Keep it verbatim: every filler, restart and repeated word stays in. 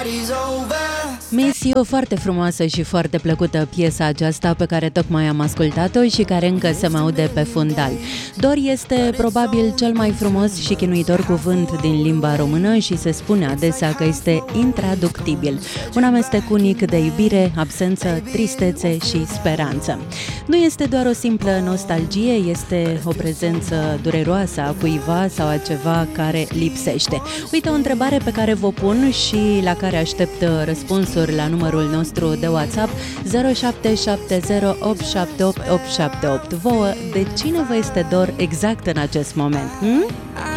Miss You, foarte frumoasă și foarte plăcută piesa aceasta pe care tocmai am ascultat-o și care încă se mai aude pe fundal. Dor este probabil cel mai frumos și chinuitor cuvânt din limba română și se spune adesea că este intraductibil. Un amestec unic de iubire, absență, tristețe și speranță. Nu este doar o simplă nostalgie, este o prezență dureroasă a cuiva sau a ceva care lipsește. Uite o întrebare pe care vă pun și la care aștept răspunsuri la numărul nostru de WhatsApp zero șapte șapte zero opt șapte opt opt șapte opt. Vouă, de cine vă este dor exact în acest moment? Hm?